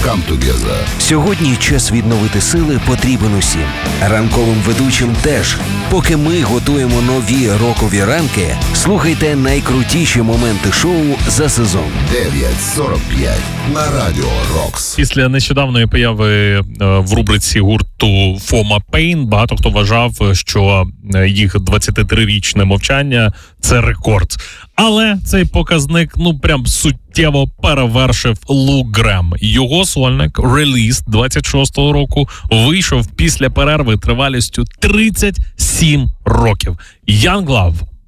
come together. Сьогодні час відновити сили потрібен усім. Ранковим ведучим теж. Поки ми готуємо нові рокові ранки, слухайте найкрутіші моменти шоу за сезон. 9:45 на Радіо Рокс. Після нещодавної появи в рубриці гурту Фома Пейн багато хто вважав, що їх 23-річне мовчання – це рекорд. Але цей показник, прям суттєво перевершив Лу Грем. Його сольник «Release» 26-го року вийшов після перерви тривалістю 37 років. Young Love.